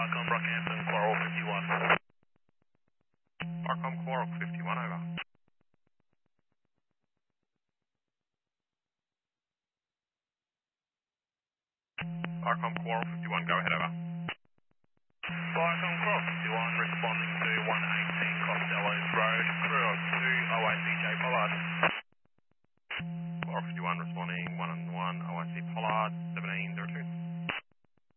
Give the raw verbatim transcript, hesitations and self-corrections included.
Barcom Brockhampton, Coral fifty-one. Barcom Coral fifty-one, over. Barcom Coral fifty-one, go ahead, over. Barcom Coral fifty-one, responding to one eighteen Costello's Road, crew of two O I C J Pollard. Coral fifty-one, responding one on one, O I C Pollard.